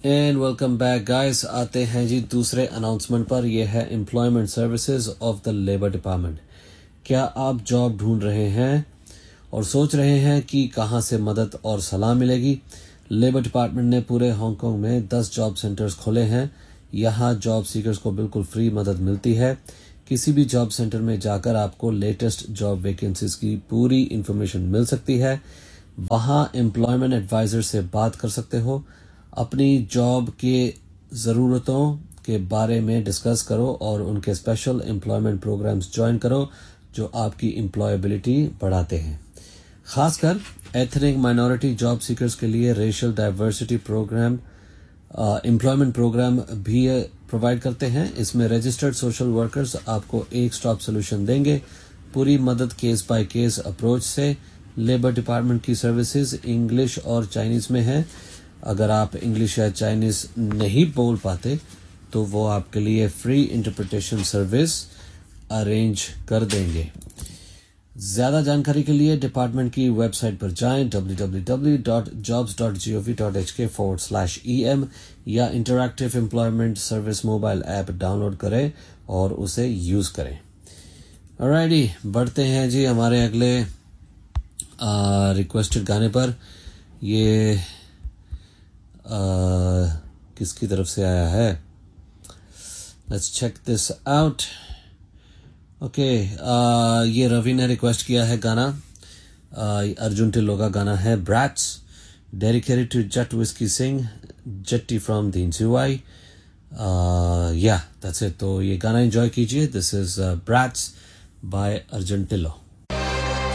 And welcome back guys. आते हैं जी दूसरे अनाउंसमेंट पर। यह है employment services of the labour department. क्या आप जॉब ढूंढ रहे हैं और सोच रहे हैं कि कहां से मदद और सलाह मिलेगी? लेबर डिपार्टमेंट ने पूरे हांगकांग में 10 जॉब सेंटर्स खोले हैं। यहां जॉब सीकर्स को बिल्कुल फ्री मदद मिलती है। किसी भी जॉब सेंटर में जाकर आपको लेटेस्ट जॉब वैकेंसीज की पूरी इंफॉर्मेशन मिल सकती है। वहां एम्प्लॉयमेंट एडवाइजर से बात कर सकते हो। अपनी जॉब के ज़रूरतों के बारे में डिस्कस करो और उनके स्पेशल एम्प्लॉयमेंट प्रोग्राम्स ज्वाइन करो जो आपकी एम्प्लॉयबिलिटी बढ़ाते हैं। खासकर एथनिक माइनॉरिटी जॉब सीकर्स के लिए racial diversity programme employment programme भी प्रोवाइड करते हैं। इसमें रजिस्टर्ड सोशल वर्कर्स आपको एक स्टॉप सोल्यूशन देंगे। पूरी मदद केस बाय केस अप्रोच से। लेबर डिपार्टमेंट की सर्विसेज इंग्लिश और चाइनीज में है। अगर आप इंग्लिश या चाइनीज नहीं बोल पाते तो वो आपके लिए फ्री इंटरप्रिटेशन सर्विस अरेंज कर देंगे। ज्यादा जानकारी के लिए डिपार्टमेंट की वेबसाइट पर जाएं www.jobs.gov.hk/em या interactive employment service mobile app download करें और उसे यूज करें। ऑलराइटी, बढ़ते हैं जी हमारे अगले रिक्वेस्टेड गाने पर। ये किसकी तरफ से आया है? Let's check this out. Okay, ये रवि ने रिक्वेस्ट किया है गाना। अर्जुन टिल्लो का गाना है brats, dedicated to Jatt whisky Singh, Jatti from दीनसुवाई। या दैट्स इट। तो ये गाना एंजॉय कीजिए। This is brats bye Arjun Tillo.